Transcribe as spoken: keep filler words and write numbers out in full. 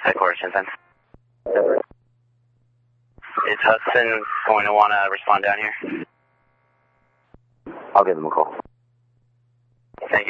headquarters, ten ten. Is Hudson going to want to respond down here? I'll give him a call.